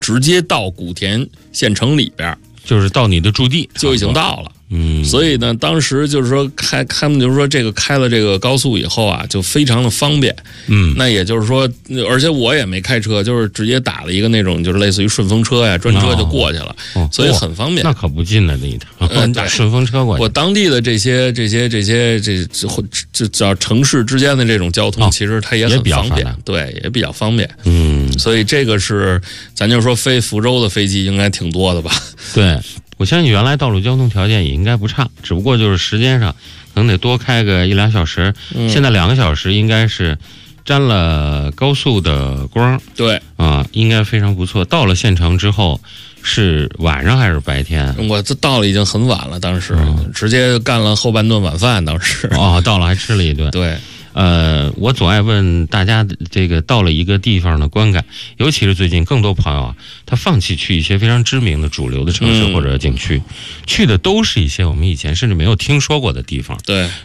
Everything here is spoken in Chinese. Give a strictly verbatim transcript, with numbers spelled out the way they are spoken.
直接到古田县城里边， 就是到你的驻地就已经到了。 嗯， 所以呢，当时就是说开他们就是说这个开了这个高速以后啊，就非常的方便。 嗯， 那也就是说，而且我也没开车，就是直接打了一个那种就是类似于顺风车呀、专车就过去了， 哦、 所以很方便。 那可不近了，那一趟，嗯，打顺风车过去。 我当地的这些这些这些这这这叫城市之间的这种交通， 哦、 其实它也很方便，对，也比较方便。 嗯， 所以这个是咱就说飞福州的飞机应该挺多的吧？ 对。我相信原来道路交通条件也应该不差，只不过就是时间上可能得多开个一两小时。嗯、现在两个小时应该是沾了高速的光， 对啊，应该非常不错。到了县城之后，是晚上还是白天？ 我这到了已经很晚了，当时、嗯、直接干了后半顿晚饭，当时哦，到了还吃了一顿。 对。 呃，我总爱问大家，这个到了一个地方的观感，尤其是最近更多朋友啊，他放弃去一些非常知名的主流的城市或者景区，嗯、去的都是一些我们以前甚至没有听说过的地方。 对，